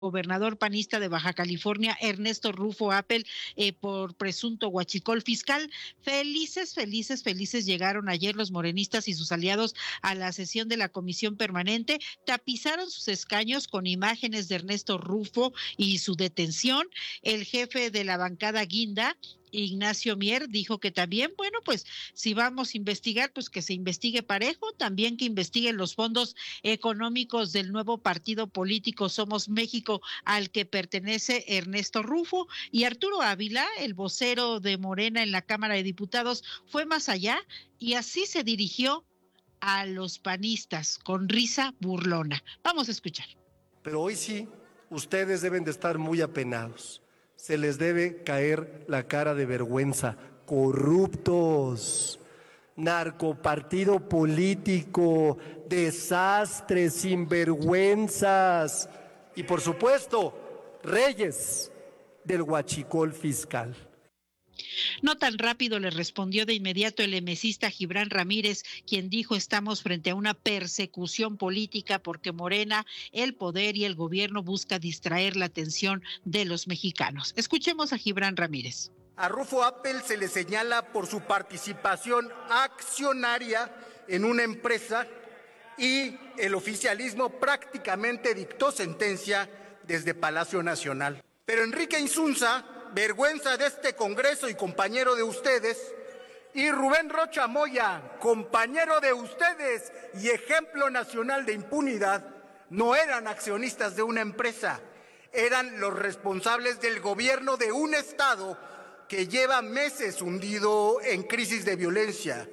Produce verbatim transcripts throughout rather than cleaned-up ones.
gobernador panista de Baja California, Ernesto Rufo Appel, eh, por presunto huachicol fiscal. Felices, felices, felices llegaron ayer los morenistas y sus aliados a la sesión de la comisión permanente, tapizaron sus escaños con imágenes de Ernesto Rufo y su detención. El jefe de la bancada guinda, Ignacio Mier, dijo que también, bueno, pues si vamos a investigar, pues que se investigue parejo, también que investiguen los fondos económicos del nuevo partido político Somos México al que pertenece Ernesto Rufo. Y Arturo Ávila, el vocero de Morena en la Cámara de Diputados, fue más allá y así se dirigió a los panistas con risa burlona. Vamos a escuchar. Pero hoy sí, ustedes deben de estar muy apenados. Se les debe caer la cara de vergüenza. Corruptos, narcopartido político, desastres, sinvergüenzas y por supuesto, reyes del huachicol fiscal. No tan rápido, le respondió de inmediato el emesista Gibran Ramírez, quien dijo: estamos frente a una persecución política porque Morena, el poder y el gobierno busca distraer la atención de los mexicanos. Escuchemos a Gibran Ramírez. A Rufo Appel se le señala por su participación accionaria en una empresa y el oficialismo prácticamente dictó sentencia desde Palacio Nacional. Pero Enrique Insunza, vergüenza de este Congreso y compañero de ustedes, y Rubén Rocha Moya, compañero de ustedes y ejemplo nacional de impunidad, no eran accionistas de una empresa, eran los responsables del gobierno de un estado que lleva meses hundido en crisis de violencia.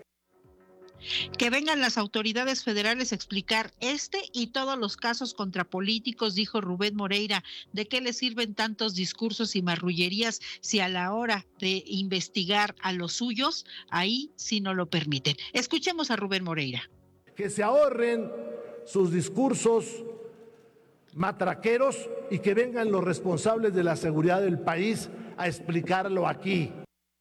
Que vengan las autoridades federales a explicar este y todos los casos contra políticos, dijo Rubén Moreira. ¿De qué les sirven tantos discursos y marrullerías si a la hora de investigar a los suyos, ahí sí no lo permiten? Escuchemos a Rubén Moreira. Que se ahorren sus discursos matraqueros y que vengan los responsables de la seguridad del país a explicarlo aquí.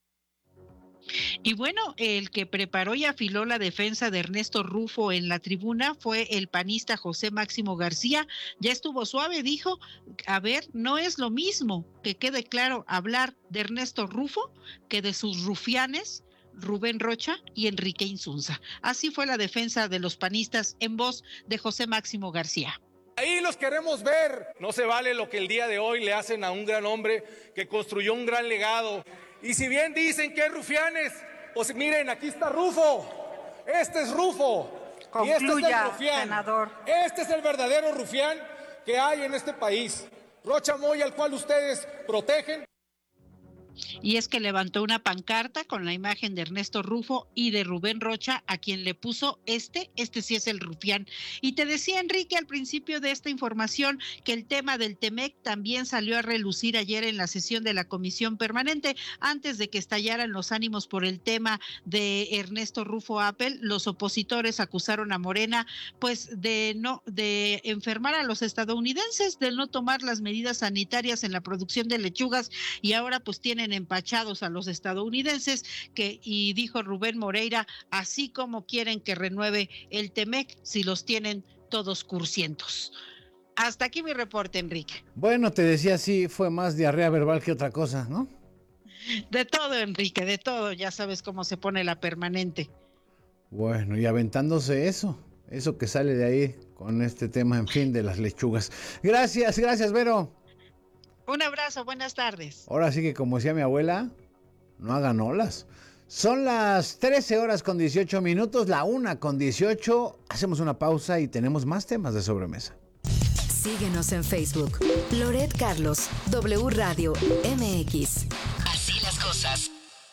Y bueno, el que preparó y afiló la defensa de Ernesto Rufo en la tribuna fue el panista José Máximo García. Ya estuvo suave, dijo, a ver, no es lo mismo, que quede claro, hablar de Ernesto Rufo que de sus rufianes, Rubén Rocha y Enrique Insunza. Así fue la defensa de los panistas en voz de José Máximo García. Ahí los queremos ver. No se vale lo que el día de hoy le hacen a un gran hombre que construyó un gran legado. Y si bien dicen que es rufianes, pues miren, aquí está Rufo. Este es Rufo. Concluya, y este es el rufián. Senador. Este es el verdadero rufián que hay en este país. Rocha Moya, al cual ustedes protegen. Y es que levantó una pancarta con la imagen de Ernesto Rufo y de Rubén Rocha, a quien le puso este, este sí es el rufián. Y te decía, Enrique, al principio de esta información, que el tema del Temec también salió a relucir ayer en la sesión de la comisión permanente. Antes de que estallaran los ánimos por el tema de Ernesto Rufo Appel, los opositores acusaron a Morena, pues, de no, de enfermar a los estadounidenses, de no tomar las medidas sanitarias en la producción de lechugas, y ahora pues tienen empachados a los estadounidenses, que, y dijo Rubén Moreira, así como quieren que renueve el Temec si los tienen todos cursientos. Hasta aquí mi reporte, Enrique. Bueno, te decía, sí, fue más diarrea verbal que otra cosa, ¿no? De todo, Enrique, de todo, ya sabes cómo se pone la permanente. Bueno, y aventándose eso, eso que sale de ahí con este tema, en fin, de las lechugas. Gracias, gracias, Vero. Un abrazo, buenas tardes. Ahora sí que, como decía mi abuela, no hagan olas. Son las trece horas con dieciocho minutos, la una con dieciocho. Hacemos una pausa y tenemos más temas de sobremesa. Síguenos en Facebook. Loret Carlos, W Radio M X. Así las cosas.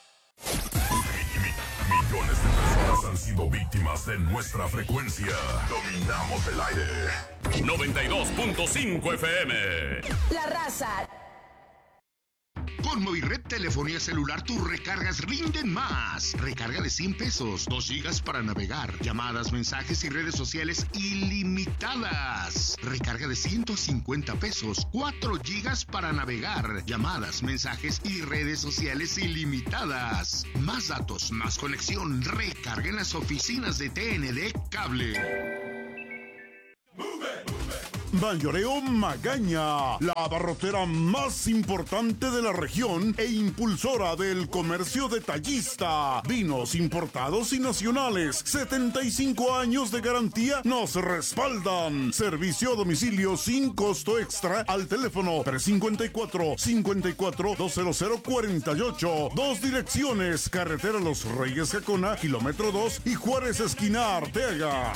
Millones de personas han sido víctimas de nuestra frecuencia. Dominamos el aire. noventa y dos punto cinco F M. La Raza. Con Movirred Telefonía Celular tus recargas rinden más. Recarga de cien pesos, dos gigas para navegar, llamadas, mensajes y redes sociales ilimitadas. Recarga de ciento cincuenta pesos, cuatro gigas para navegar, llamadas, mensajes y redes sociales ilimitadas. Más datos, más conexión. Recarga en las oficinas de T N D Cable. Mayoreo Magaña, la abarrotera más importante de la región e impulsora del comercio detallista. Vinos importados y nacionales, setenta y cinco años de garantía nos respaldan. Servicio a domicilio sin costo extra al teléfono tres cinco cuatro, cinco cuatro, dos cero cero cuatro ocho. Dos direcciones, carretera Los Reyes Jacona, kilómetro dos y Juárez esquina Arteaga.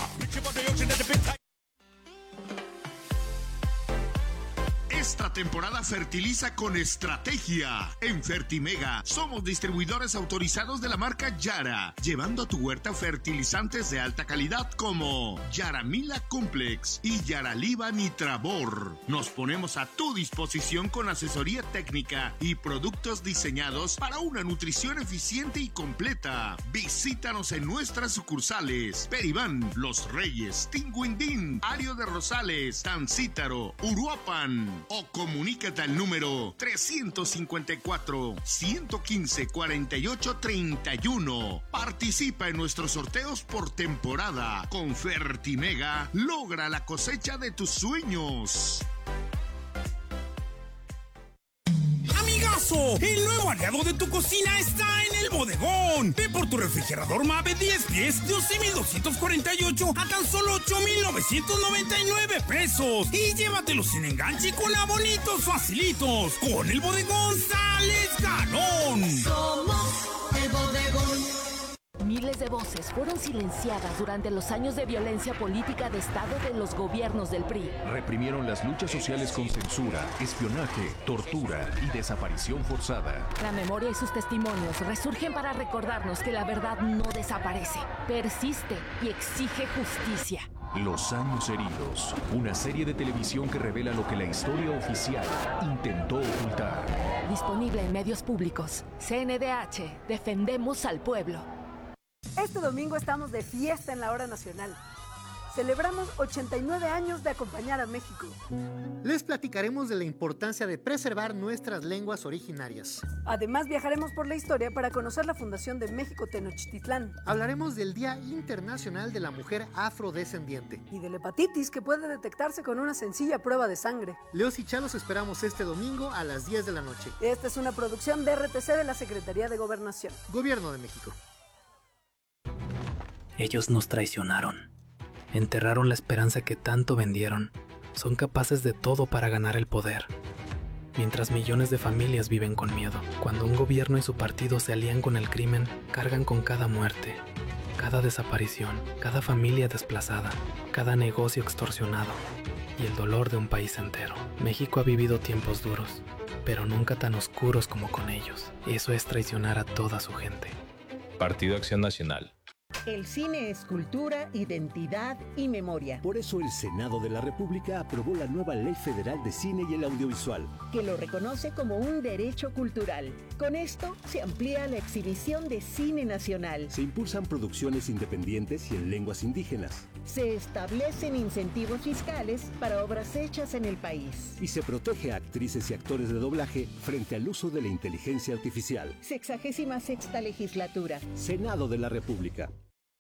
Esta temporada fertiliza con estrategia. En Fertimega somos distribuidores autorizados de la marca Yara, llevando a tu huerta fertilizantes de alta calidad como Yaramila Complex y Yaraliva Nitrabor. Nos ponemos a tu disposición con asesoría técnica y productos diseñados para una nutrición eficiente y completa. Visítanos en nuestras sucursales: Peribán, Los Reyes, Tinguindín, Ario de Rosales, Tancítaro, Uruapan, o comunícate al número trescientos cincuenta y cuatro, ciento quince, cuarenta y ocho, treinta y uno. Participa en nuestros sorteos por temporada. Con Fertimega, logra la cosecha de tus sueños. ¡Amigazo! El nuevo aliado de tu cocina está en el bodegón. Ve por tu refrigerador Mave diez pies de once mil doscientos cuarenta y ocho a tan solo ocho mil novecientos noventa y nueve pesos. Y llévatelo sin enganche y con abonitos facilitos. Con el bodegón sales ganón. Somos el bodegón. Miles de voces fueron silenciadas durante los años de violencia política de Estado de los gobiernos del P R I. Reprimieron las luchas sociales con censura, espionaje, tortura y desaparición forzada. La memoria y sus testimonios resurgen para recordarnos que la verdad no desaparece, persiste y exige justicia. Los años heridos, una serie de televisión que revela lo que la historia oficial intentó ocultar. Disponible en medios públicos. C N D H, defendemos al pueblo. Este domingo estamos de fiesta en la Hora Nacional. Celebramos ochenta y nueve años de acompañar a México. Les platicaremos de la importancia de preservar nuestras lenguas originarias. Además, viajaremos por la historia para conocer la fundación de México Tenochtitlán. Hablaremos del Día Internacional de la Mujer Afrodescendiente. Y de la hepatitis, que puede detectarse con una sencilla prueba de sangre. Leos y Chalos esperamos este domingo a las diez de la noche. Esta es una producción de R T C de la Secretaría de Gobernación. Gobierno de México. Ellos nos traicionaron. Enterraron la esperanza que tanto vendieron. Son capaces de todo para ganar el poder. Mientras millones de familias viven con miedo. Cuando un gobierno y su partido se alían con el crimen, cargan con cada muerte, cada desaparición, cada familia desplazada, cada negocio extorsionado y el dolor de un país entero. México ha vivido tiempos duros, pero nunca tan oscuros como con ellos. Eso es traicionar a toda su gente. Partido Acción Nacional. El cine es cultura, identidad y memoria. Por eso el Senado de la República aprobó la nueva Ley Federal de Cine y el Audiovisual, que lo reconoce como un derecho cultural. Con esto se amplía la exhibición de cine nacional. Se impulsan producciones independientes y en lenguas indígenas. Se establecen incentivos fiscales para obras hechas en el país. Y se protege a actrices y actores de doblaje frente al uso de la inteligencia artificial. Sexagésima sexta legislatura. Senado de la República.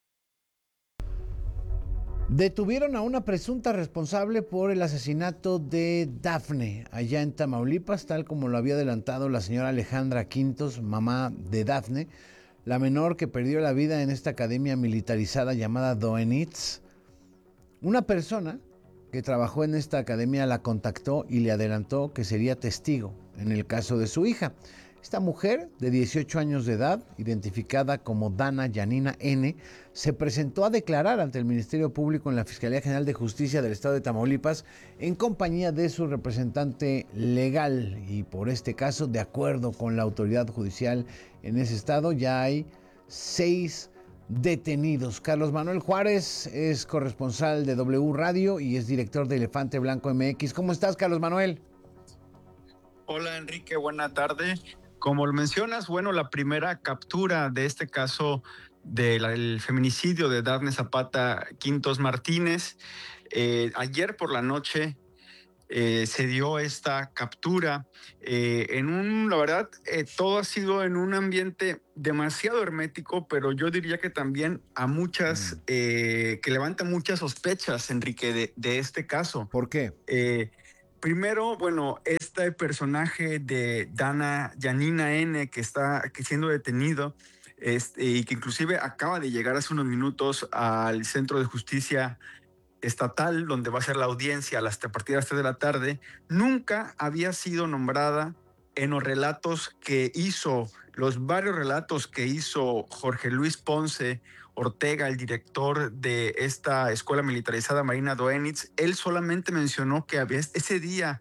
Detuvieron a una presunta responsable por el asesinato de Dafne, allá en Tamaulipas, tal como lo había adelantado la señora Alejandra Quintos, mamá de Dafne, la menor que perdió la vida en esta academia militarizada llamada Doenitz. Una persona que trabajó en esta academia la contactó y le adelantó que sería testigo en el caso de su hija. Esta mujer, de dieciocho años de edad, identificada como Dana Yanina N., se presentó a declarar ante el Ministerio Público en la Fiscalía General de Justicia del Estado de Tamaulipas en compañía de su representante legal. Y por este caso, de acuerdo con la autoridad judicial en ese estado, ya hay seis detenidos. Carlos Manuel Juárez es corresponsal de W Radio y es director de Elefante Blanco M X. ¿Cómo estás, Carlos Manuel? Hola, Enrique, buena tarde. Como lo mencionas, bueno, la primera captura de este caso del feminicidio de Dafne Zapata Quintos Martínez, eh, ayer por la noche eh, se dio esta captura eh, en un, la verdad, eh, todo ha sido en un ambiente demasiado hermético, pero yo diría que también a muchas, mm. eh, que levanta muchas sospechas, Enrique, de, de este caso. ¿Por qué? Eh, Primero, bueno, este personaje de Dana Yanina N, que está que siendo detenido este, y que inclusive acaba de llegar hace unos minutos al Centro de Justicia Estatal, donde va a ser la audiencia a, las, a partir de las tres de la tarde, nunca había sido nombrada en los relatos que hizo, los varios relatos que hizo Jorge Luis Ponce Ortega, el director de esta escuela militarizada Marina Doenitz. Él solamente mencionó que había ese día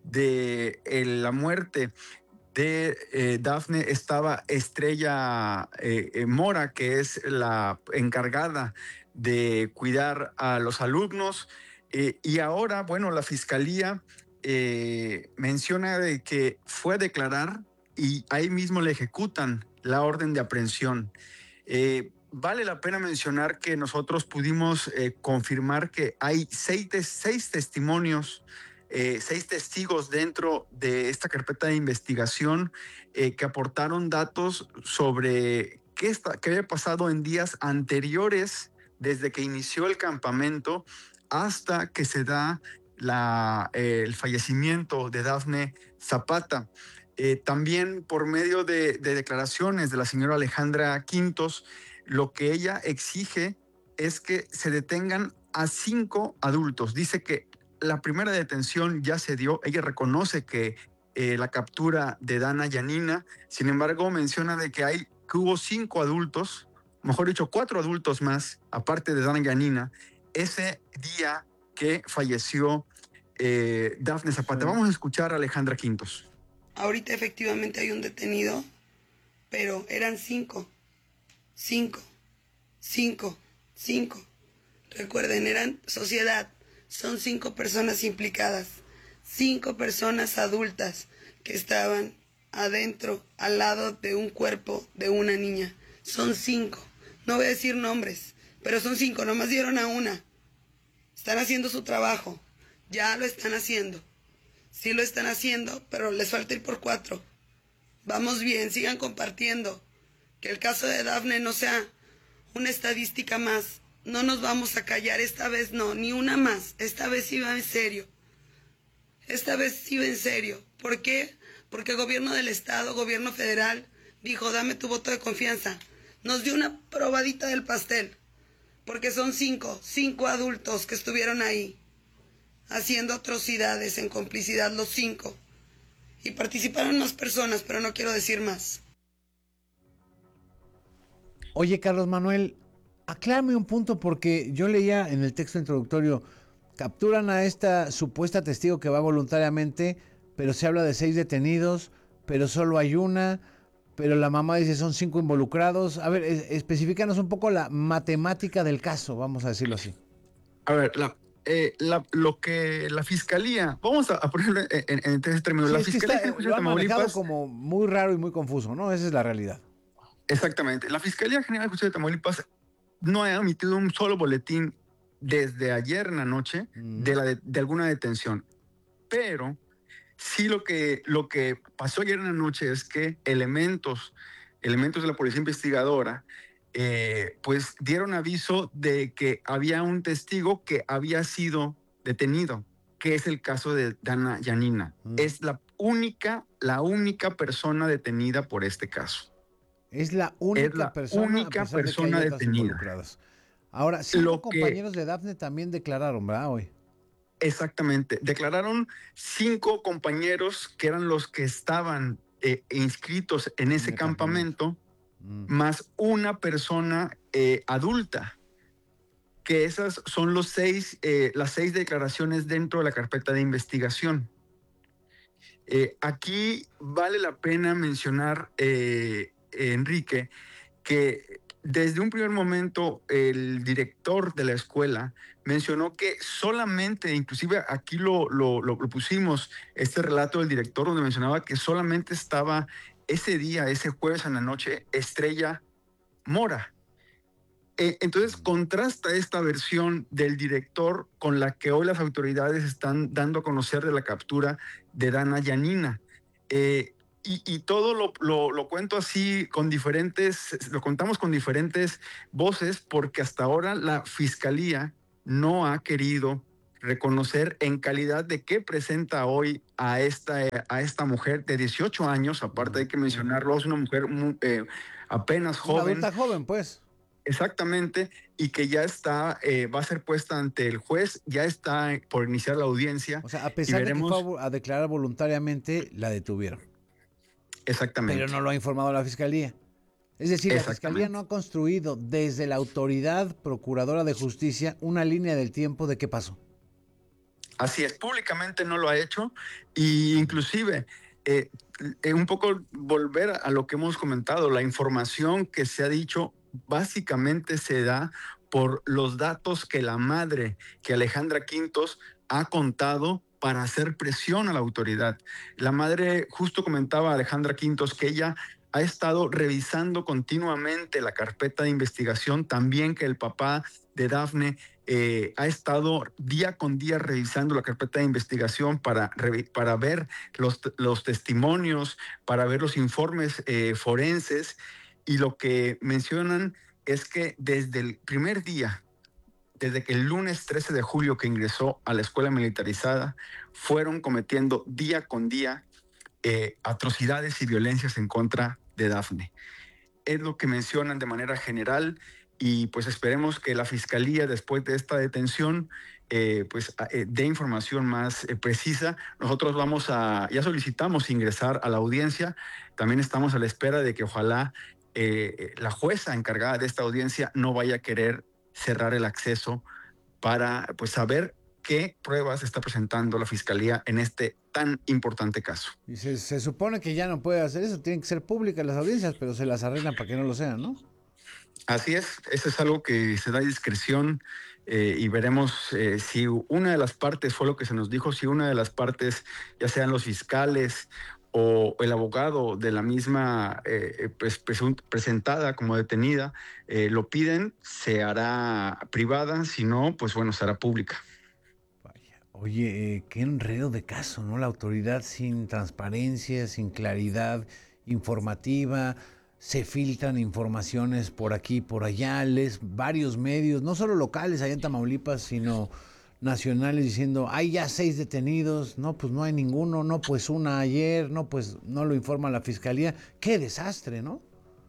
de eh, la muerte de eh, Dafne estaba Estrella eh, eh, Mora, que es la encargada de cuidar a los alumnos. Eh, y ahora, bueno, la fiscalía eh, menciona de que fue a declarar y ahí mismo le ejecutan la orden de aprehensión. Eh, Vale la pena mencionar que nosotros pudimos eh, confirmar que hay seis, seis testimonios, eh, seis testigos dentro de esta carpeta de investigación eh, que aportaron datos sobre qué, está, qué había pasado en días anteriores, desde que inició el campamento hasta que se da la, eh, el fallecimiento de Dafne Zapata. Eh, también por medio de, de declaraciones de la señora Alejandra Quintos, lo que ella exige es que se detengan a cinco adultos. Dice que la primera detención ya se dio. Ella reconoce que eh, la captura de Dana Yanina, sin embargo, menciona de que, hay, que hubo cinco adultos, mejor dicho, cuatro adultos más, aparte de Dana Yanina, ese día que falleció eh, Dafne Zapata. Vamos a escuchar a Alejandra Quintos. Ahorita efectivamente hay un detenido, pero eran cinco. Cinco, cinco, cinco. Recuerden, eran sociedad. Son cinco personas implicadas. Cinco personas adultas que estaban adentro, al lado de un cuerpo de una niña. Son cinco. No voy a decir nombres, pero son cinco. Nomás dieron a una. Están haciendo su trabajo. Ya lo están haciendo. Sí lo están haciendo, pero les falta ir por cuatro. Vamos bien, sigan compartiendo. Que el caso de Dafne no sea una estadística más. No nos vamos a callar, esta vez no, ni una más. Esta vez sí va en serio. Esta vez sí va en serio. ¿Por qué? Porque el gobierno del estado, gobierno federal, dijo, dame tu voto de confianza. Nos dio una probadita del pastel. Porque son cinco, cinco adultos que estuvieron ahí, haciendo atrocidades en complicidad, los cinco. Y participaron más personas, pero no quiero decir más. Oye, Carlos Manuel, aclárame un punto porque yo leía en el texto introductorio, capturan a esta supuesta testigo que va voluntariamente, pero se habla de seis detenidos, pero solo hay una, pero la mamá dice son cinco involucrados. A ver, es, especifícanos un poco la matemática del caso, vamos a decirlo así. A ver, la, eh, la, lo que la fiscalía, vamos a, a ponerlo en, en, en ese término, sí, la fiscalía es que está, lo han manejado como muy raro y muy confuso, ¿no? Esa es la realidad. Exactamente. La Fiscalía General de Justicia de Tamaulipas no ha emitido un solo boletín desde ayer en la noche mm. de, la de, de alguna detención. Pero sí lo que, lo que pasó ayer en la noche es que elementos, elementos de la policía investigadora eh, pues dieron aviso de que había un testigo que había sido detenido, que es el caso de Dana Yanina. Mm. Es la única, la única persona detenida por este caso. Es la única es la persona, única persona de detenida. Ahora, cinco Lo compañeros que, de Dafne también declararon, ¿verdad? Hoy. Exactamente. Declararon cinco compañeros que eran los que estaban eh, inscritos en ese en campamento, campamento. Mm. Más una persona eh, adulta. Que esas son los seis, eh, las seis declaraciones dentro de la carpeta de investigación. Eh, aquí vale la pena mencionar... Eh, Enrique, que desde un primer momento el director de la escuela mencionó que solamente, inclusive aquí lo, lo, lo pusimos, este relato del director donde mencionaba que solamente estaba ese día, ese jueves en la noche, Estrella Mora. Eh, entonces contrasta esta versión del director con la que hoy las autoridades están dando a conocer de la captura de Dana Yanina. Eh, y, y todo lo, lo, lo cuento así con diferentes, lo contamos con diferentes voces porque hasta ahora la fiscalía no ha querido reconocer en calidad de qué presenta hoy a esta, a esta mujer de dieciocho años, aparte hay que mencionarlo, es una mujer muy, eh, apenas joven. Una adulta joven, pues. Exactamente, y que ya está, eh, va a ser puesta ante el juez, ya está por iniciar la audiencia. O sea, a pesar veremos... de que fue a declarar voluntariamente, la detuvieron. Exactamente. Pero no lo ha informado la fiscalía. Es decir, la fiscalía no ha construido desde la autoridad procuradora de justicia una línea del tiempo de qué pasó. Así es, públicamente no lo ha hecho, y inclusive eh, eh, un poco volver a lo que hemos comentado, la información que se ha dicho básicamente se da por los datos que la madre, que Alejandra Quintos, ha contado para hacer presión a la autoridad. La madre, justo comentaba Alejandra Quintos, que ella ha estado revisando continuamente la carpeta de investigación, también que el papá de Dafne eh, ha estado día con día revisando la carpeta de investigación para, para ver los, los testimonios, para ver los informes eh, forenses, y lo que mencionan es que desde el primer día, desde que el lunes trece de julio que ingresó a la escuela militarizada, fueron cometiendo día con día eh, atrocidades y violencias en contra de Dafne. Es lo que mencionan de manera general, y pues esperemos que la fiscalía, después de esta detención, eh, pues eh, dé información más eh, precisa. Nosotros vamos a, ya solicitamos ingresar a la audiencia, también estamos a la espera de que ojalá eh, la jueza encargada de esta audiencia no vaya a querer cerrar el acceso para pues saber qué pruebas está presentando la fiscalía en este tan importante caso. Y se, se supone que ya no puede hacer eso, tienen que ser públicas las audiencias, pero se las arreglan para que no lo sean, ¿no? Así es, eso es algo que se da a discreción eh, y veremos eh, si una de las partes, fue lo que se nos dijo, si una de las partes, ya sean los fiscales o el abogado de la misma eh, pues, presentada como detenida, eh, lo piden, se hará privada, si no, pues bueno, será pública. Vaya. Oye, eh, qué enredo de caso, ¿no? La autoridad sin transparencia, sin claridad informativa, se filtran informaciones por aquí, por allá, les varios medios, no solo locales allá en Tamaulipas, sino nacionales, diciendo, hay ya seis detenidos, no, pues no hay ninguno, no, pues una ayer, no, pues no lo informa la fiscalía. ¡Qué desastre!, ¿no?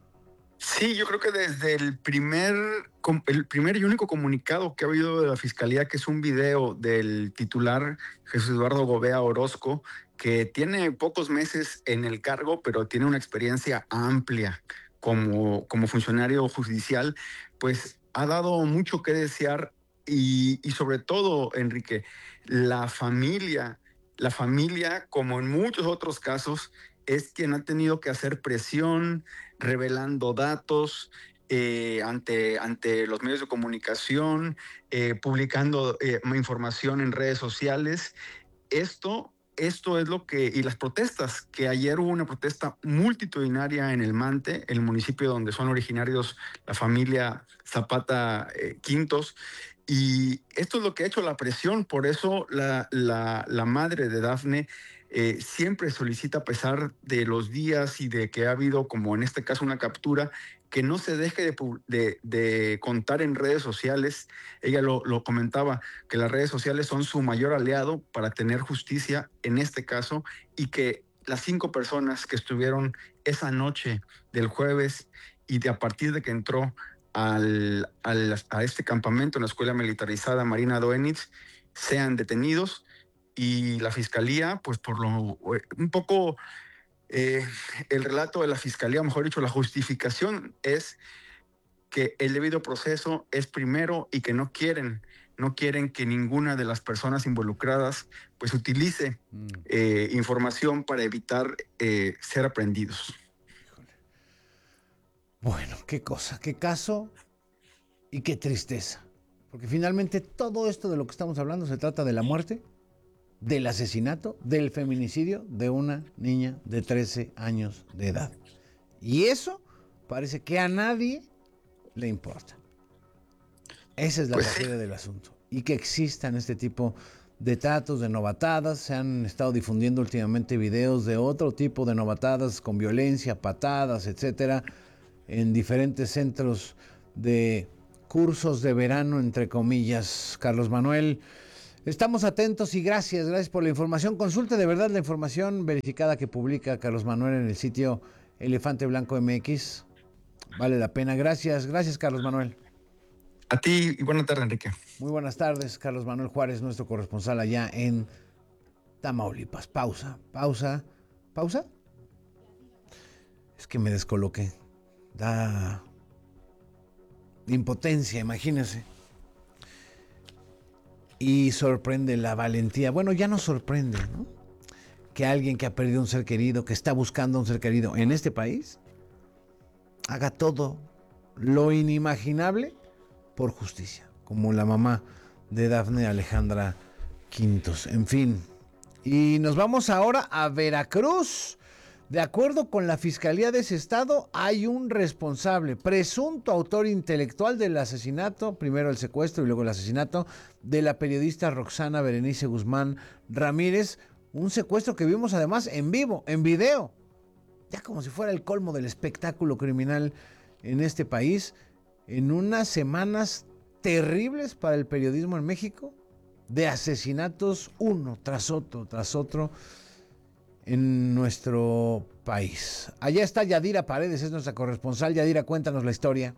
Sí, yo creo que desde el primer, el primer y único comunicado que ha habido de la fiscalía, que es un video del titular Jesús Eduardo Gobea Orozco, que tiene pocos meses en el cargo, pero tiene una experiencia amplia como, como funcionario judicial, pues ha dado mucho que desear. Y, y sobre todo, Enrique, la familia, la familia, como en muchos otros casos, es quien ha tenido que hacer presión, revelando datos eh, ante, ante los medios de comunicación, eh, publicando eh, información en redes sociales. Esto, esto es lo que, y las protestas, que ayer hubo una protesta multitudinaria en El Mante, el municipio donde son originarios la familia Zapata eh, Quintos. Y esto es lo que ha hecho la presión, por eso la, la, la madre de Dafne eh, siempre solicita, a pesar de los días y de que ha habido, como en este caso, una captura, que no se deje de, de, de contar en redes sociales. Ella lo, lo comentaba, que las redes sociales son su mayor aliado para tener justicia en este caso, y que las cinco personas que estuvieron esa noche del jueves y de a partir de que entró Al, al, a este campamento en la escuela militarizada Marina Doenitz sean detenidos, y la fiscalía, pues por lo un poco eh, el relato de la fiscalía, mejor dicho, la justificación es que el debido proceso es primero y que no quieren no quieren que ninguna de las personas involucradas pues utilice mm. eh, información para evitar eh, ser aprendidos. Bueno, qué cosa, qué caso y qué tristeza. Porque finalmente todo esto de lo que estamos hablando se trata de la muerte, del asesinato, del feminicidio de una niña de trece años de edad. Y eso parece que a nadie le importa. Esa es la Pues tragedia del asunto. Y que existan este tipo de tratos, de novatadas. Se han estado difundiendo últimamente videos de otro tipo de novatadas con violencia, patadas, etcétera, en diferentes centros de cursos de verano, entre comillas. Carlos Manuel, estamos atentos y gracias, gracias por la información. Consulte de verdad la información verificada que publica Carlos Manuel en el sitio Elefante Blanco M X. Vale la pena. Gracias, gracias Carlos Manuel. A ti y buena tarde, Enrique. Muy buenas tardes, Carlos Manuel Juárez, nuestro corresponsal allá en Tamaulipas. Pausa, pausa, pausa. Es que me descoloqué. Da impotencia, imagínense. Y sorprende la valentía. Bueno, ya no sorprende, ¿no? Que alguien que ha perdido un ser querido, que está buscando un ser querido en este país, haga todo lo inimaginable por justicia, como la mamá de Dafne Alejandra Quintos. En fin, y nos vamos ahora a Veracruz. De acuerdo con la Fiscalía de ese estado, hay un responsable, presunto autor intelectual del asesinato, primero el secuestro y luego el asesinato, de la periodista Roxana Berenice Guzmán Ramírez, un secuestro que vimos además en vivo, en video, ya como si fuera el colmo del espectáculo criminal en este país, en unas semanas terribles para el periodismo en México, de asesinatos uno tras otro, tras otro, en nuestro país. Allá está Yadira Paredes, es nuestra corresponsal. Yadira, cuéntanos la historia.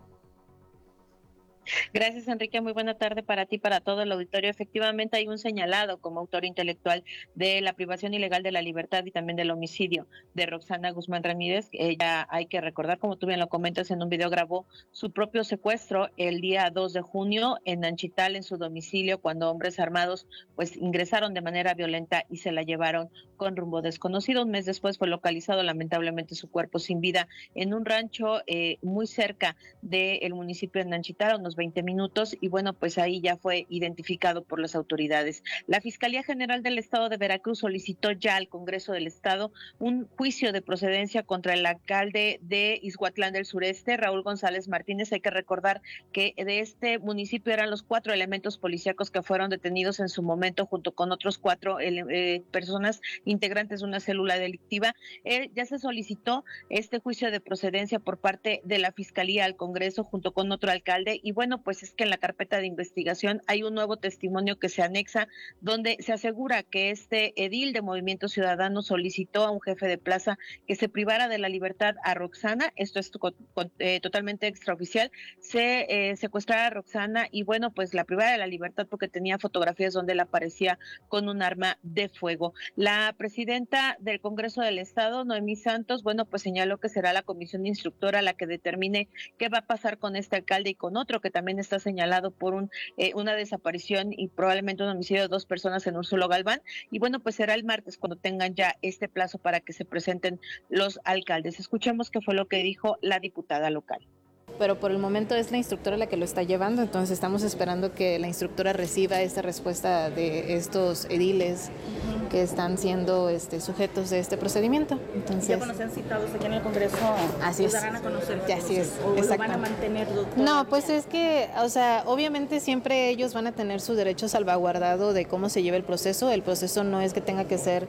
Gracias, Enrique. Muy buena tarde para ti, para todo el auditorio. Efectivamente, hay un señalado como autor intelectual de la privación ilegal de la libertad y también del homicidio de Roxana Guzmán Ramírez. Ella, hay que recordar, como tú bien lo comentas en un video, grabó su propio secuestro el día dos de junio en Nanchital, en su domicilio, cuando hombres armados pues ingresaron de manera violenta y se la llevaron con rumbo desconocido. Un mes después fue localizado lamentablemente su cuerpo sin vida en un rancho eh, muy cerca del municipio de Nanchital, unos veinte minutos, y bueno, pues ahí ya fue identificado por las autoridades. La Fiscalía General del Estado de Veracruz solicitó ya al Congreso del Estado un juicio de procedencia contra el alcalde de Ixhuatlán del Sureste, Raúl González Martínez. Hay que recordar que de este municipio eran los cuatro elementos policíacos que fueron detenidos en su momento, junto con otros cuatro eh, personas integrantes de una célula delictiva. Eh, ya se solicitó este juicio de procedencia por parte de la Fiscalía al Congreso, junto con otro alcalde, y bueno, pues es que en la carpeta de investigación hay un nuevo testimonio que se anexa, donde se asegura que este edil de Movimiento Ciudadano solicitó a un jefe de plaza que se privara de la libertad a Roxana. Esto es con, con, eh, totalmente extraoficial. Se eh, secuestrara a Roxana y bueno, pues la privara de la libertad porque tenía fotografías donde él aparecía con un arma de fuego. La presidenta del Congreso del Estado, Noemí Santos, bueno, pues señaló que será la comisión instructora la que determine qué va a pasar con este alcalde y con otro que también está señalado por un eh, una desaparición y probablemente un homicidio de dos personas en Úrsulo Galván. Y bueno, pues será el martes cuando tengan ya este plazo para que se presenten los alcaldes. Escuchemos qué fue lo que dijo la diputada local. Pero por el momento es la instructora la que lo está llevando, entonces estamos esperando que la instructora reciba esta respuesta de estos ediles que están siendo este, sujetos de este procedimiento. Entonces, ya cuando sean citados aquí en el Congreso, así es. darán a conocer. Ya, así es. ¿O lo van a mantener? No, pues es que, o sea, obviamente siempre ellos van a tener su derecho salvaguardado de cómo se lleva el proceso. El proceso no es que tenga que ser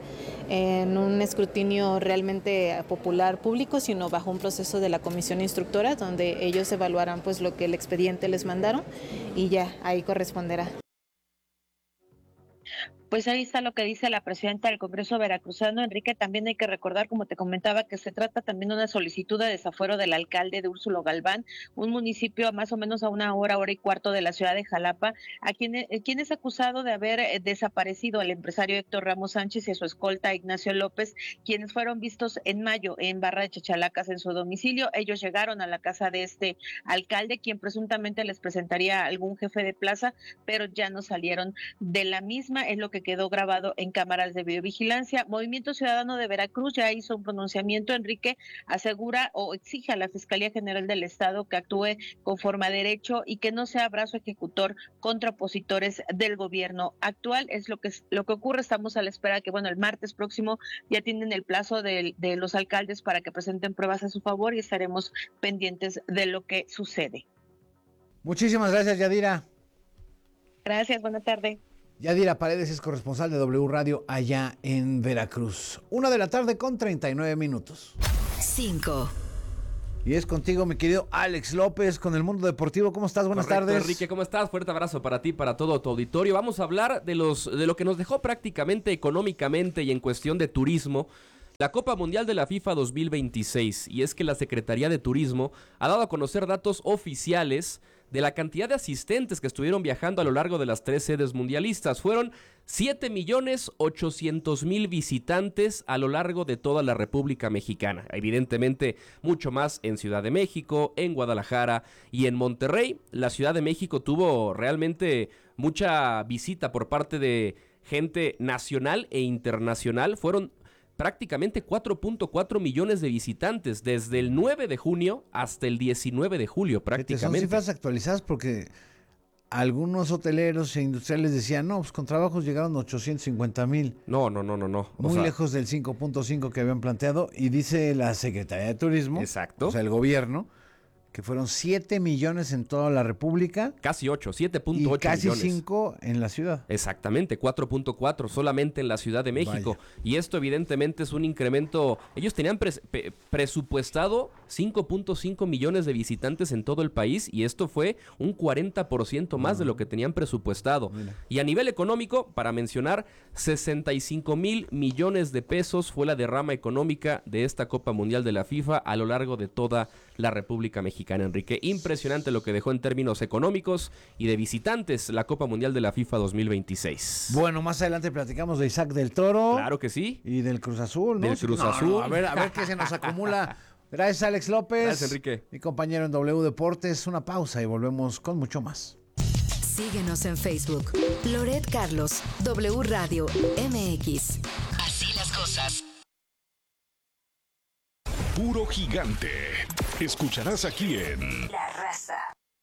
en un escrutinio realmente popular público, sino bajo un proceso de la comisión instructora, donde ellos ellos evaluarán pues lo que el expediente les mandaron y ya ahí corresponderá. Pues ahí está lo que dice la presidenta del Congreso veracruzano. Enrique, también hay que recordar, como te comentaba, que se trata también de una solicitud de desafuero del alcalde de Úrsulo Galván, un municipio más o menos a una hora, hora y cuarto de la ciudad de Jalapa, a quien, eh, quien es acusado de haber eh, desaparecido al empresario Héctor Ramos Sánchez y a su escolta Ignacio López, quienes fueron vistos en mayo en Barra de Chachalacas en su domicilio. Ellos llegaron a la casa de este alcalde, quien presuntamente les presentaría a algún jefe de plaza, pero ya no salieron de la misma, es lo que que quedó grabado en cámaras de videovigilancia. Movimiento Ciudadano de Veracruz ya hizo un pronunciamiento. Enrique asegura o exige a la Fiscalía General del Estado que actúe conforme a derecho y que no sea brazo ejecutor contra opositores del gobierno actual. Es lo que lo que ocurre. Estamos a la espera que, bueno, el martes próximo ya tienen el plazo de, de los alcaldes para que presenten pruebas a su favor y estaremos pendientes de lo que sucede. Muchísimas gracias, Yadira. Gracias, buena tarde. Yadira Paredes es corresponsal de W Radio allá en Veracruz. Una de la tarde con treinta y nueve minutos. Cinco. Y es contigo, mi querido Alex López, con el Mundo Deportivo. ¿Cómo estás? Buenas Correcto, tardes. Enrique, ¿cómo estás? Fuerte abrazo para ti, para todo tu auditorio. Vamos a hablar de los de lo que nos dejó prácticamente económicamente y en cuestión de turismo la Copa Mundial de la FIFA dos mil veintiséis. Y es que la Secretaría de Turismo ha dado a conocer datos oficiales de la cantidad de asistentes que estuvieron viajando a lo largo de las tres sedes mundialistas. Fueron siete millones ochocientos mil visitantes a lo largo de toda la República Mexicana. Evidentemente, mucho más en Ciudad de México, en Guadalajara y en Monterrey. La Ciudad de México tuvo realmente mucha visita por parte de gente nacional e internacional. Fueron prácticamente cuatro punto cuatro millones de visitantes desde el nueve de junio hasta el diecinueve de julio prácticamente. Son cifras actualizadas porque algunos hoteleros e industriales decían, no, pues con trabajos llegaron ochocientos cincuenta mil. No, no, no, no, no. Muy o sea, lejos del cinco punto cinco que habían planteado, y dice la Secretaría de Turismo, exacto, o sea, el gobierno, que fueron siete millones en toda la República. Casi ocho, siete punto ocho millones. Y casi cinco en la ciudad. Exactamente, cuatro punto cuatro solamente en la Ciudad de México. Vaya. Y esto evidentemente es un incremento. Ellos tenían pres pre presupuestado cinco punto cinco millones de visitantes en todo el país, y esto fue un cuarenta por ciento más uh-huh. de lo que tenían presupuestado. Mira. Y a nivel económico, para mencionar, sesenta y cinco mil millones de pesos fue la derrama económica de esta Copa Mundial de la FIFA a lo largo de toda la República Mexicana. Enrique, impresionante lo que dejó en términos económicos y de visitantes la Copa Mundial de la FIFA dos mil veintiséis. Bueno, más adelante platicamos de Isaac del Toro. Claro que sí. Y del Cruz Azul, ¿no? Del Cruz no, Azul. No, a ver, a ver qué se nos acumula. Gracias, Alex López. Gracias, Enrique. Mi compañero en W Deportes. Una pausa y volvemos con mucho más. Síguenos en Facebook. Loret Carlos, W Radio M X. Así las cosas. Puro gigante. Escucharás aquí en La Raza.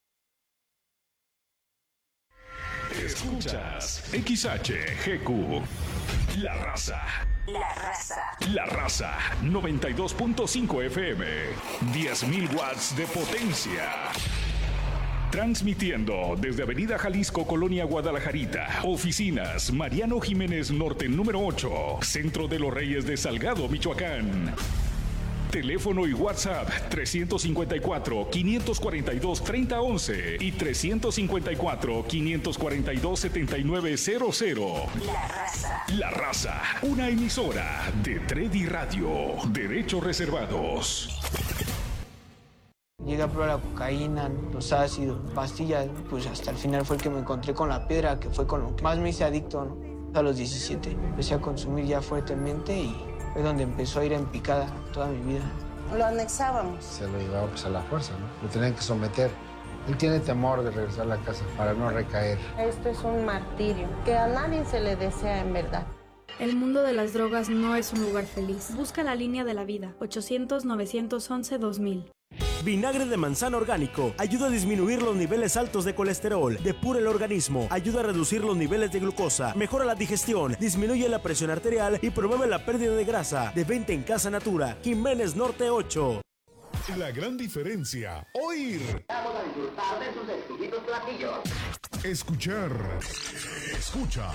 Escuchas X H G Q. La Raza. La Raza. La Raza. noventa y dos punto cinco F M. diez mil watts de potencia. Transmitiendo desde Avenida Jalisco, Colonia Guadalajarita. Oficinas Mariano Jiménez Norte número ocho. Centro de los Reyes de Salgado, Michoacán. Teléfono y WhatsApp trescientos cincuenta y cuatro, quinientos cuarenta y dos, treinta once y trescientos cincuenta y cuatro, quinientos cuarenta y dos, setenta y nueve cero cero. La Raza. La Raza, una emisora de Tredi Radio. Derechos reservados. Llegué a probar la cocaína, los ácidos, pastillas, pues hasta el final fue el que me encontré con la piedra, que fue con lo que más me hice adicto, ¿no? A los diecisiete empecé a consumir ya fuertemente y fue donde empezó a ir en picada toda mi vida. Lo anexábamos. Se lo llevaba pues a la fuerza, ¿no? Lo tenían que someter. Él tiene temor de regresar a la casa para no recaer. Esto es un martirio que a nadie se le desea en verdad. El mundo de las drogas no es un lugar feliz. Busca la línea de la vida. ochocientos, novecientos once, dos mil. Vinagre de manzana orgánico ayuda a disminuir los niveles altos de colesterol, depura el organismo, ayuda a reducir los niveles de glucosa, mejora la digestión, disminuye la presión arterial y promueve la pérdida de grasa. De venta en Casa Natura, Jiménez Norte ocho. La gran diferencia, oír. Vamos a disfrutar de sus exquisitos platillos. Escuchar. Escucha.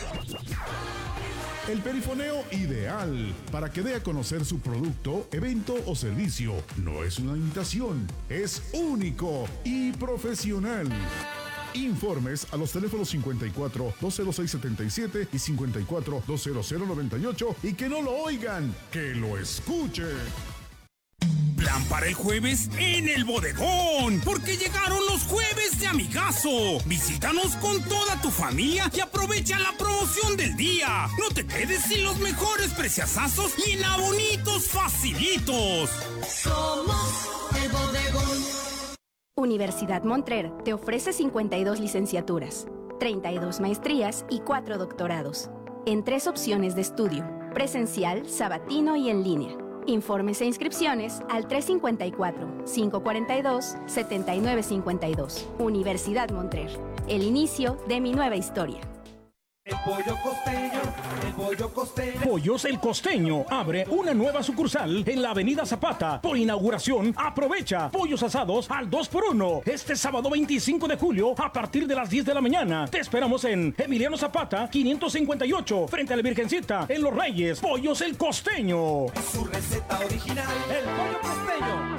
El perifoneo ideal para que dé a conocer su producto, evento o servicio. No es una imitación, es único y profesional. Informes a los teléfonos cincuenta y cuatro, dos cero seis, setenta y siete y cincuenta y cuatro, dos cero cero, noventa y ocho y que no lo oigan, que lo escuchen. Plan para el jueves en el bodegón, porque llegaron los jueves de amigazo. Visítanos con toda tu familia y aprovecha la promoción del día. No te quedes sin los mejores preciazazos y en abonitos facilitos. Somos el bodegón. Universidad Montrer te ofrece cincuenta y dos licenciaturas, treinta y dos maestrías y cuatro doctorados, en tres opciones de estudio, presencial, sabatino y en línea. Informes e inscripciones al tres cinco cuatro, cinco cuatro dos, siete nueve cinco dos. Universidad Montrer, el inicio de mi nueva historia. El pollo costeño, el pollo costeño. Pollos El Costeño abre una nueva sucursal en la avenida Zapata. Por inauguración, aprovecha pollos asados al dos por uno. Este sábado veinticinco de julio a partir de las diez de la mañana. Te esperamos en Emiliano Zapata, quinientos cincuenta y ocho, frente a la Virgencita, en Los Reyes. Pollos El Costeño. Su receta original, el pollo costeño.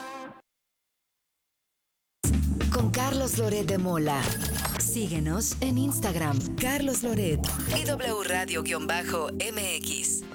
Con Carlos Loret de Mola. Síguenos en Instagram, Carlos Loret y W Radio-M X.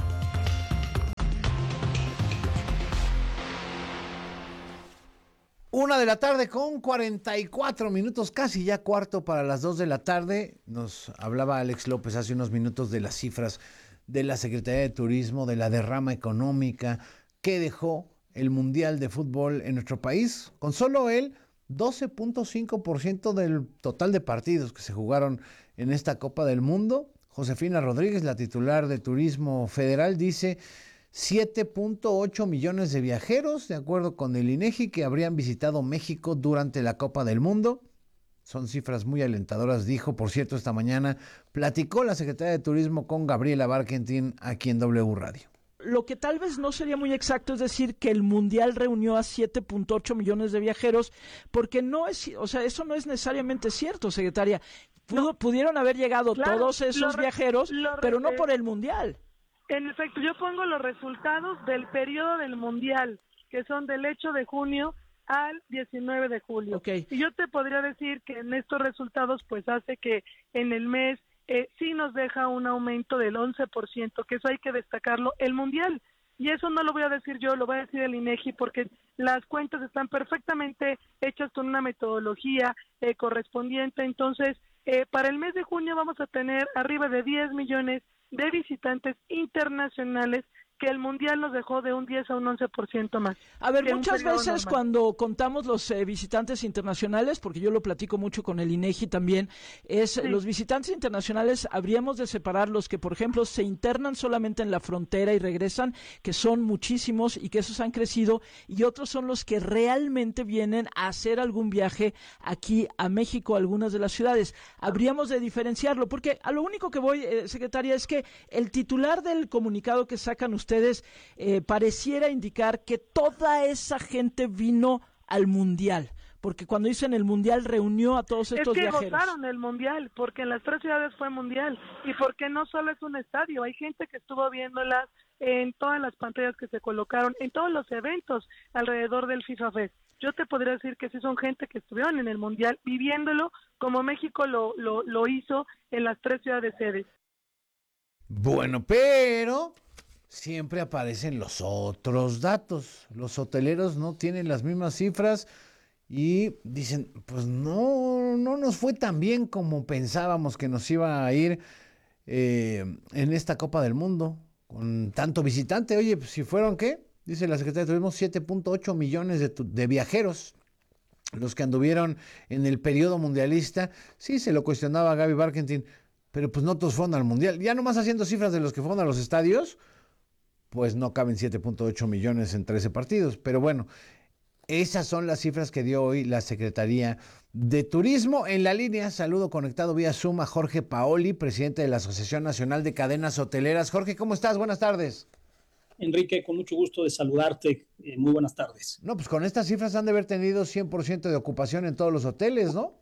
Una de la tarde con cuarenta y cuatro minutos, casi ya cuarto para las dos de la tarde. Nos hablaba Alex López hace unos minutos de las cifras de la Secretaría de Turismo, de la derrama económica que dejó el Mundial de Fútbol en nuestro país. Con solo él, doce punto cinco por ciento del total de partidos que se jugaron en esta Copa del Mundo. Josefina Rodríguez, la titular de Turismo Federal, dice siete punto ocho millones de viajeros, de acuerdo con el INEGI, que habrían visitado México durante la Copa del Mundo. Son cifras muy alentadoras, dijo. Por cierto, esta mañana platicó la Secretaría de Turismo con Gabriela Barkentin aquí en W Radio. Lo que tal vez no sería muy exacto es decir que el Mundial reunió a siete punto ocho millones de viajeros, porque no es, o sea, eso no es necesariamente cierto, secretaria. Pudo, no. Pudieron haber llegado claro, todos esos re, viajeros, lo, pero no por el Mundial. En efecto, yo pongo los resultados del periodo del Mundial, que son del ocho de junio al diecinueve de julio. Okay. Y yo te podría decir que en estos resultados pues hace que en el mes Eh, sí nos deja un aumento del once por ciento, que eso hay que destacarlo, el Mundial. Y eso no lo voy a decir yo, lo va a decir el INEGI, porque las cuentas están perfectamente hechas con una metodología eh, correspondiente. Entonces, eh, para el mes de junio vamos a tener arriba de diez millones de visitantes internacionales, que el Mundial nos dejó de un diez a un once por ciento más. A ver, muchas veces normal. Cuando contamos los eh, visitantes internacionales, porque yo lo platico mucho con el INEGI también, es sí. Los visitantes internacionales habríamos de separar los que, por ejemplo, se internan solamente en la frontera y regresan, que son muchísimos y que esos han crecido, y otros son los que realmente vienen a hacer algún viaje aquí a México, a algunas de las ciudades. Habríamos de diferenciarlo, porque a lo único que voy, eh, secretaria, es que el titular del comunicado que sacan ustedes ustedes eh, pareciera indicar que toda esa gente vino al Mundial, porque cuando dicen el Mundial reunió a todos estos viajeros. Es que gozaron el Mundial, porque en las tres ciudades fue Mundial, y porque no solo es un estadio, hay gente que estuvo viéndolas en todas las pantallas que se colocaron, en todos los eventos alrededor del FIFA Fest. Yo te podría decir que sí son gente que estuvieron en el Mundial viviéndolo como México lo, lo, lo hizo en las tres ciudades sedes. Bueno, pero siempre aparecen los otros datos. Los hoteleros no tienen las mismas cifras y dicen, pues no, no nos fue tan bien como pensábamos que nos iba a ir eh, en esta Copa del Mundo, con tanto visitante. Oye, pues si fueron, ¿qué? Dice la Secretaría de Turismo, siete punto ocho millones de, de viajeros los que anduvieron en el periodo mundialista. Sí, se lo cuestionaba Gaby Barkentin, pero pues no todos fueron al Mundial. Ya nomás haciendo cifras de los que fueron a los estadios, pues no caben siete punto ocho millones en trece partidos. Pero bueno, esas son las cifras que dio hoy la Secretaría de Turismo. En la línea, saludo conectado vía Zoom a Jorge Paoli, presidente de la Asociación Nacional de Cadenas Hoteleras. Jorge, ¿cómo estás? Buenas tardes. Enrique, con mucho gusto de saludarte. Eh, muy buenas tardes. No, pues con estas cifras han de haber tenido cien por ciento de ocupación en todos los hoteles, ¿no?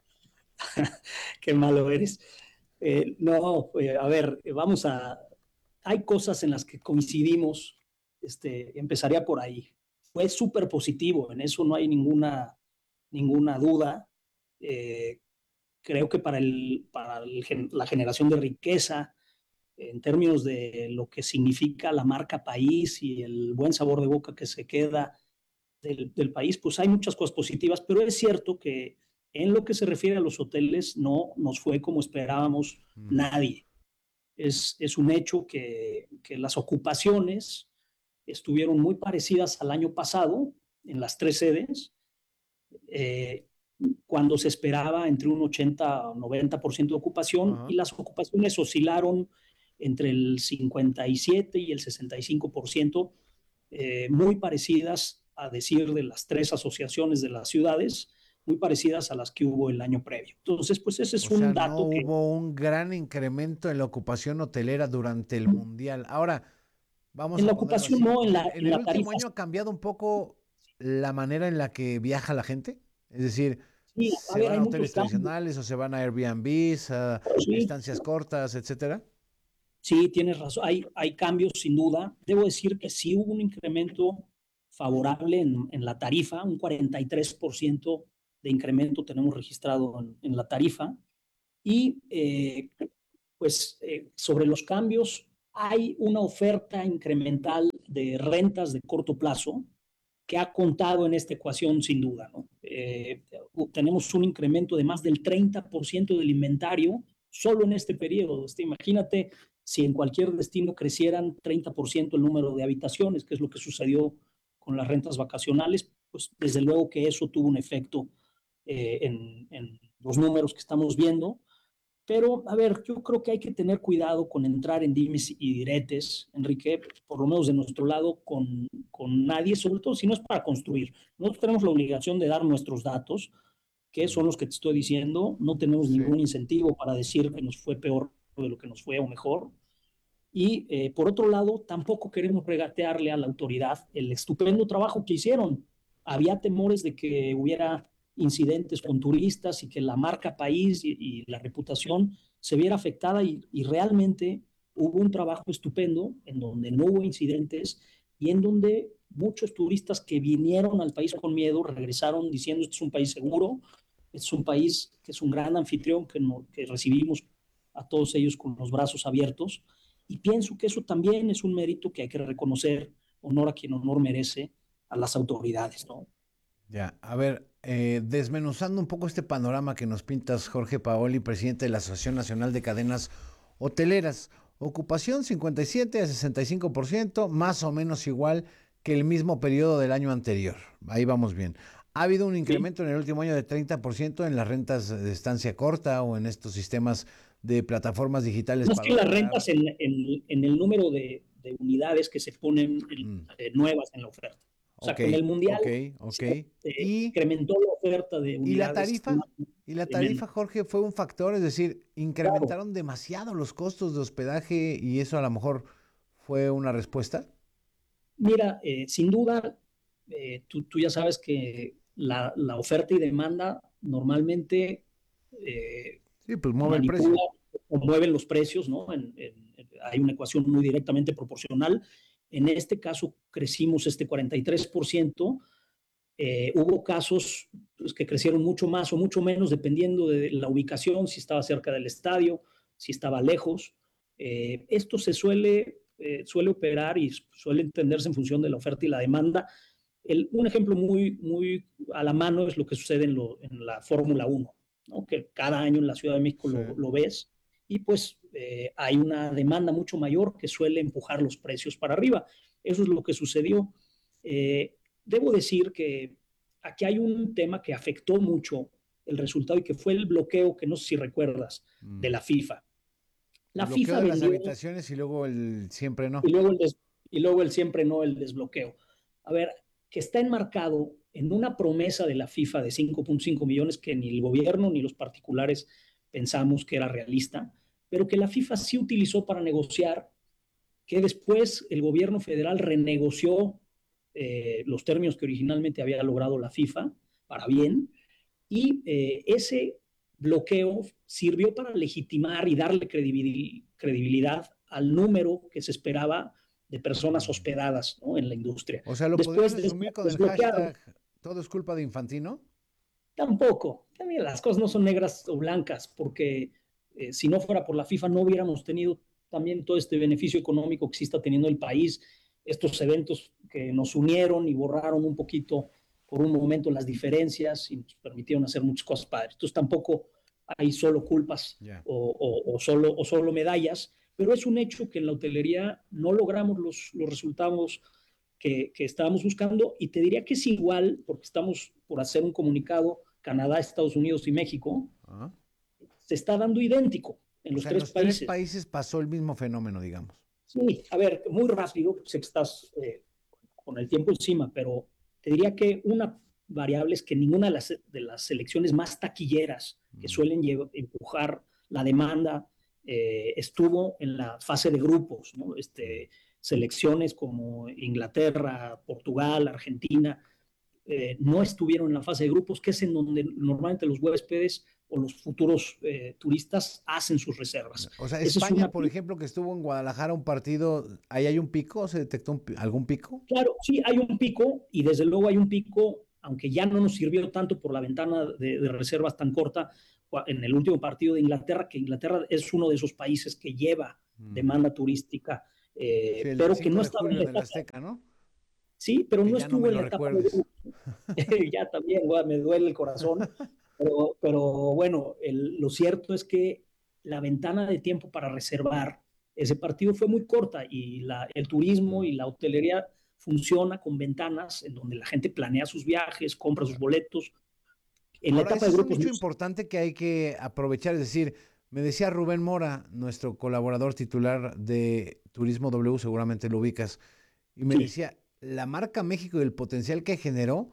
Qué malo eres. Eh, no, eh, a ver, eh, vamos a... Hay cosas en las que coincidimos, este, empezaría por ahí. Fue súper positivo, en eso no hay ninguna, ninguna duda. Eh, creo que para, el, para el, la generación de riqueza, en términos de lo que significa la marca país y el buen sabor de boca que se queda del, del país, pues hay muchas cosas positivas, pero es cierto que en lo que se refiere a los hoteles no nos fue como esperábamos mm. nadie. Es, es un hecho que, que las ocupaciones estuvieron muy parecidas al año pasado en las tres sedes, eh, cuando se esperaba entre un ochenta o noventa por ciento de ocupación, uh-huh. y las ocupaciones oscilaron entre el cincuenta y siete y el sesenta y cinco por ciento, eh, muy parecidas a decir de las tres asociaciones de las ciudades, muy parecidas a las que hubo el año previo. Entonces, pues ese es o un sea, dato no que... hubo un gran incremento en la ocupación hotelera durante el Mundial. Ahora, vamos en a la ponerlo ocupación así. no, en la, En, en en el la último tarifa. año ha cambiado un poco la manera en la que viaja la gente. Es decir, Sí, a ¿se ver, van hay a muchos hoteles cambios. tradicionales o se van a Airbnbs, a Sí. estancias cortas, etcétera? Sí, tienes razón. Hay, hay cambios sin duda. Debo decir que sí hubo un incremento favorable en, en la tarifa, un cuarenta y tres por ciento de incremento tenemos registrado en, en la tarifa. Y eh, pues eh, sobre los cambios, hay una oferta incremental de rentas de corto plazo que ha contado en esta ecuación sin duda, ¿no? Eh, tenemos un incremento de más del treinta por ciento del inventario solo en este periodo. Este, imagínate si en cualquier destino crecieran treinta por ciento el número de habitaciones, que es lo que sucedió con las rentas vacacionales, pues desde luego que eso tuvo un efecto eh, en, en los números que estamos viendo. Pero, a ver, yo creo que hay que tener cuidado con entrar en dimes y diretes, Enrique, por lo menos de nuestro lado, con, con nadie, sobre todo si no es para construir. Nosotros tenemos la obligación de dar nuestros datos, que son los que te estoy diciendo. No tenemos sí. ningún incentivo para decir que nos fue peor de lo que nos fue o mejor. Y, eh, por otro lado, tampoco queremos regatearle a la autoridad el estupendo trabajo que hicieron. Había temores de que hubiera incidentes con turistas y que la marca país y, y la reputación se viera afectada y, y realmente hubo un trabajo estupendo en donde no hubo incidentes y en donde muchos turistas que vinieron al país con miedo regresaron diciendo este es un país seguro, es un país que es un gran anfitrión, que, no, que recibimos a todos ellos con los brazos abiertos y pienso que eso también es un mérito que hay que reconocer, honor a quien honor merece, a las autoridades, ¿no? Ya, a ver, eh, desmenuzando un poco este panorama que nos pintas, Jorge Paoli, presidente de la Asociación Nacional de Cadenas Hoteleras. Ocupación cincuenta y siete a sesenta y cinco por ciento, más o menos igual que el mismo periodo del año anterior. Ahí vamos bien. ¿Ha habido un incremento sí. en el último año de treinta por ciento en las rentas de estancia corta o en estos sistemas de plataformas digitales? No, es que las rentas en, en, en el número de, de unidades que se ponen en, mm. eh, nuevas en la oferta. O sea, okay, con el Mundial okay, okay. Se, eh, y, incrementó la oferta de unidades. ¿Y la tarifa? ¿Y la tarifa, Jorge, fue un factor? Es decir, incrementaron claro. demasiado los costos de hospedaje y eso a lo mejor fue una respuesta. Mira, eh, sin duda, eh, tú, tú ya sabes que la, la oferta y demanda normalmente eh, sí, pues mueve el precio. O mueven los precios, ¿no? En, en, en, hay una ecuación muy directamente proporcional. En este caso crecimos este cuarenta y tres por ciento. Eh, hubo casos pues, que crecieron mucho más o mucho menos dependiendo de la ubicación, si estaba cerca del estadio, si estaba lejos. Eh, esto se suele, eh, suele operar y suele entenderse en función de la oferta y la demanda. El, un ejemplo muy, muy a la mano es lo que sucede en, lo, en la Fórmula uno, ¿no? Que cada año en la Ciudad de México sí. lo, lo ves y pues eh, hay una demanda mucho mayor que suele empujar los precios para arriba. Eso es lo que sucedió. Eh, debo decir que aquí hay un tema que afectó mucho el resultado y que fue el bloqueo, que no sé si recuerdas, mm. de la FIFA. La el FIFA de vendió, las habitaciones y luego el siempre no. Y luego el, des, y luego el siempre no, el desbloqueo. A ver, que está enmarcado en una promesa de la FIFA de cinco punto cinco millones que ni el gobierno ni los particulares pensamos que era realista, pero que la FIFA sí utilizó para negociar, que después el gobierno federal renegoció eh, los términos que originalmente había logrado la FIFA, para bien, y eh, ese bloqueo sirvió para legitimar y darle credibil- credibilidad al número que se esperaba de personas hospedadas, ¿no? En la industria. O sea, ¿lo podemos asumir con el hashtag todo es culpa de Infantino? Tampoco. También las cosas no son negras o blancas, porque eh, si no fuera por la FIFA no hubiéramos tenido también todo este beneficio económico que sí está teniendo el país, estos eventos que nos unieron y borraron un poquito por un momento las diferencias y nos permitieron hacer muchas cosas padres. Entonces tampoco hay solo culpas yeah. o, o, o, solo, o solo medallas, pero es un hecho que en la hotelería no logramos los, los resultados que, que estábamos buscando y te diría que es igual, porque estamos por hacer un comunicado, Canadá, Estados Unidos y México, uh-huh. se está dando idéntico en los, o sea, tres, en los países. tres países pasó el mismo fenómeno, digamos. Sí, a ver, muy rápido, sé que estás eh, con el tiempo encima, pero te diría que una variables que ninguna de las, de las selecciones más taquilleras que suelen llevar, empujar la demanda eh, estuvo en la fase de grupos, ¿no? Este, selecciones como Inglaterra, Portugal, Argentina, eh, no estuvieron en la fase de grupos, que es en donde normalmente los huéspedes o los futuros eh, turistas hacen sus reservas. O sea, Esa España, es una... por ejemplo, que estuvo en Guadalajara un partido, ¿ahí hay un pico? ¿Se detectó un, algún pico? Claro, sí, hay un pico, y desde luego hay un pico, aunque ya no nos sirvió tanto por la ventana de, de reservas tan corta en el último partido de Inglaterra, que Inglaterra es uno de esos países que lleva mm. demanda turística, eh, sí, pero que no estaba en la etapa, Azteca, ¿no? Sí, pero que no estuvo no en la etapa de... ya también, güey, me duele el corazón. Pero, pero bueno, el, lo cierto es que la ventana de tiempo para reservar ese partido fue muy corta, y la, el turismo y la hotelería funciona con ventanas en donde la gente planea sus viajes, compra sus boletos. En Ahora, la etapa de grupos, es un hecho importante que hay que aprovechar, es decir, me decía Rubén Mora, nuestro colaborador titular de Turismo W, seguramente lo ubicas, y me sí. decía, la marca México y el potencial que generó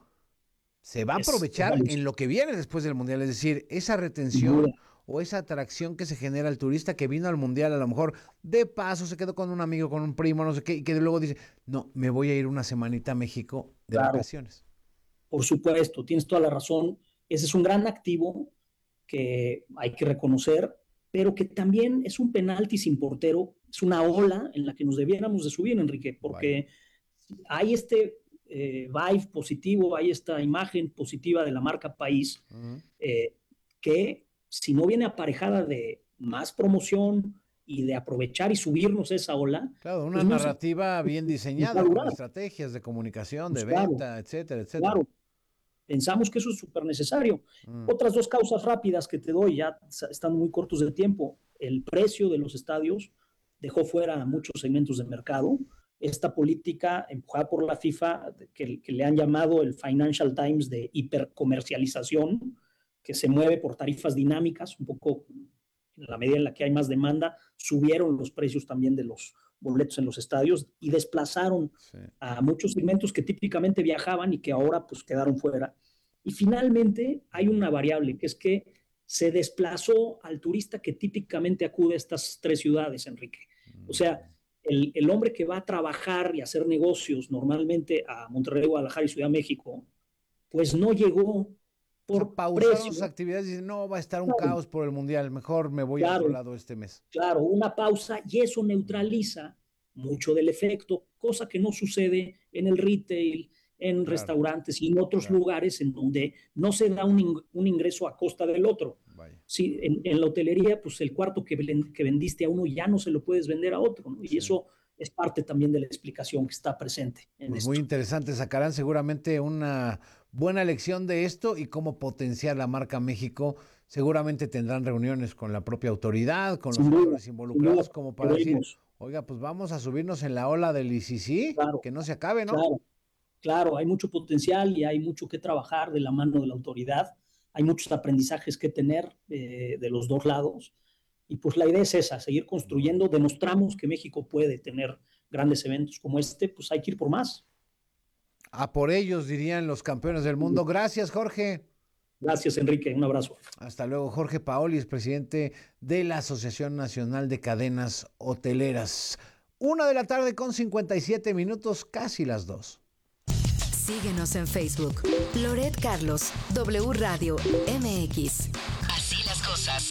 se va a aprovechar es, en lo que viene después del Mundial, es decir, esa retención sí. o esa atracción que se genera al turista que vino al Mundial, a lo mejor de paso se quedó con un amigo, con un primo, no sé qué, y que luego dice, no, me voy a ir una semanita a México de claro. vacaciones. Por supuesto, tienes toda la razón, ese es un gran activo que hay que reconocer, pero que también es un penalti sin portero, es una ola en la que nos debiéramos de subir, Enrique, porque vale. hay este... Eh, vibe positivo, hay esta imagen positiva de la marca país, uh-huh. eh, que si no viene aparejada de más promoción y de aprovechar y subirnos esa ola. Claro, una pues narrativa no sé, bien diseñada, con estrategias de comunicación, pues de claro, venta, etcétera, etcétera. Claro, pensamos que eso es súper necesario. Uh-huh. Otras dos causas rápidas que te doy, ya están muy cortos de tiempo. El precio de los estadios dejó fuera a muchos segmentos de mercado. Esta política empujada por la FIFA, que, que le han llamado el Financial Times de hipercomercialización, que se mueve por tarifas dinámicas, un poco en la medida en la que hay más demanda, subieron los precios también de los boletos en los estadios y desplazaron sí. a muchos segmentos que típicamente viajaban y que ahora pues quedaron fuera. Y finalmente hay una variable, que es que se desplazó al turista que típicamente acude a estas tres ciudades, Enrique. O sea, El, el hombre que va a trabajar y hacer negocios normalmente a Monterrey, Guadalajara y Ciudad de México, pues no llegó por o sea, pausaron precio. sus actividades y dicen, no, va a estar un claro. caos por el Mundial, mejor me voy claro. a otro lado este mes. Claro, una pausa, y eso neutraliza mucho del efecto, cosa que no sucede en el retail, en claro. restaurantes y en otros claro. lugares en donde no se da un, ing- un ingreso a costa del otro. Sí, en, en la hotelería, pues el cuarto que, que vendiste a uno ya no se lo puedes vender a otro, ¿no? Y sí. eso es parte también de la explicación que está presente en pues esto. Muy interesante, sacarán seguramente una buena lección de esto y cómo potenciar la marca México. Seguramente tendrán reuniones con la propia autoridad, con los jugadores involucrados, como para decir, oiga, pues vamos a subirnos en la ola del I C C, claro, que no se acabe, ¿no? Claro, claro, hay mucho potencial y hay mucho que trabajar de la mano de la autoridad. Hay muchos aprendizajes que tener eh, de los dos lados. Y pues la idea es esa, seguir construyendo. Demostramos que México puede tener grandes eventos como este, pues hay que ir por más. A por ellos, dirían los campeones del mundo. Gracias, Jorge. Gracias, Enrique. Un abrazo. Hasta luego. Jorge Paoli es presidente de la Asociación Nacional de Cadenas Hoteleras. Una de la tarde con cincuenta y siete minutos, casi las dos. Síguenos en Facebook. Loret Carlos, W Radio M X. Así las cosas.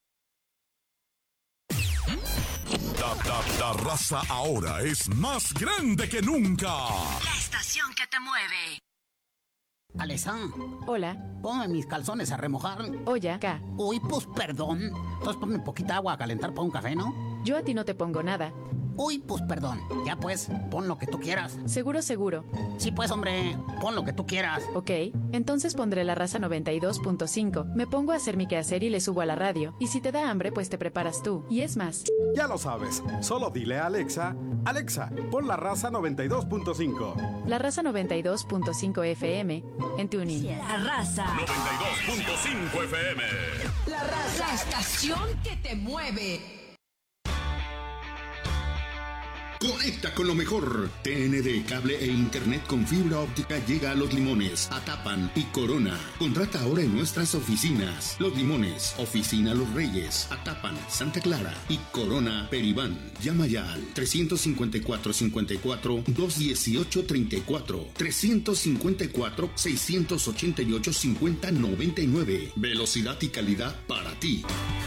La, la, la raza ahora es más grande que nunca. La estación que te mueve. Alessandra. Hola. Ponme mis calzones a remojar. Oye, acá. Uy, pues perdón. Entonces ponme poquita agua a calentar para un café, ¿no? Yo a ti no te pongo nada. Uy, pues perdón. Ya pues, pon lo que tú quieras. Seguro, seguro. Sí, pues, hombre, pon lo que tú quieras. Ok, entonces pondré la raza noventa y dos punto cinco. Me pongo a hacer mi quehacer y le subo a la radio. Y si te da hambre, pues te preparas tú. Y es más. Ya lo sabes. Solo dile a Alexa, Alexa, pon la raza noventa y dos punto cinco. La raza noventa y dos punto cinco F M en TuneIn. La raza noventa y dos punto cinco F M. La raza, la estación que te mueve. Conecta con lo mejor. T N D, cable e internet con fibra óptica llega a Los Limones, Atapan y Corona. Contrata ahora en nuestras oficinas. Los Limones, Oficina Los Reyes, Atapan, Santa Clara y Corona Peribán. Llama ya al trescientos cincuenta y cuatro cincuenta y cuatro doscientos dieciocho treinta y cuatro, trescientos cincuenta y cuatro seiscientos ochenta y ocho cincuenta noventa y nueve. Velocidad y calidad para ti.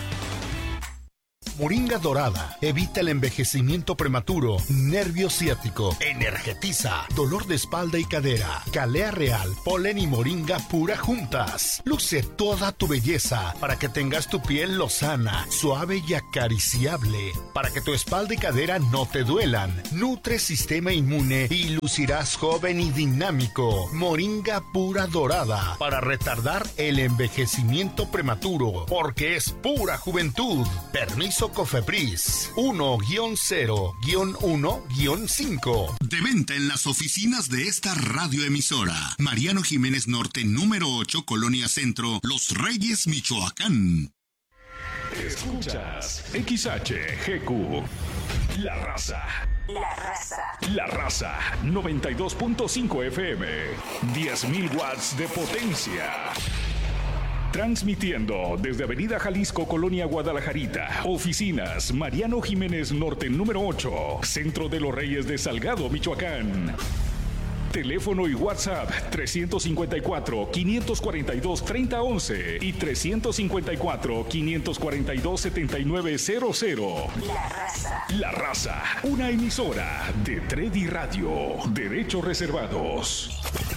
Moringa dorada evita el envejecimiento prematuro, nervio ciático, energetiza, dolor de espalda y cadera. Calea real, polen y moringa pura juntas. Luce toda tu belleza para que tengas tu piel lozana, suave y acariciable. Para que tu espalda y cadera no te duelan. Nutre sistema inmune y lucirás joven y dinámico. Moringa pura dorada para retardar el envejecimiento prematuro, porque es pura juventud. Permiso Cofepris uno cero uno cinco. De venta en las oficinas de esta radioemisora. Mariano Jiménez Norte, número ocho, Colonia Centro, Los Reyes, Michoacán. Escuchas X H G Q. La Raza. La Raza. La Raza. noventa y dos punto cinco F M. diez mil watts de potencia. Transmitiendo desde Avenida Jalisco, Colonia Guadalajarita. Oficinas Mariano Jiménez Norte, número ocho. Centro de los Reyes de Salgado, Michoacán. Teléfono y WhatsApp trescientos cincuenta y cuatro, quinientos cuarenta y dos, treinta once y trescientos cincuenta y cuatro, quinientos cuarenta y dos, setenta y nueve cero cero. La Raza. La Raza, una emisora de Tredi Radio. Derechos reservados.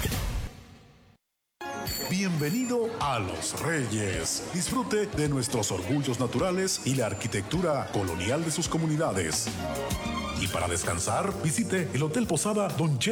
Bienvenido a Los Reyes. Disfrute de nuestros orgullos naturales y la arquitectura colonial de sus comunidades. Y para descansar, visite el Hotel Posada Don Che.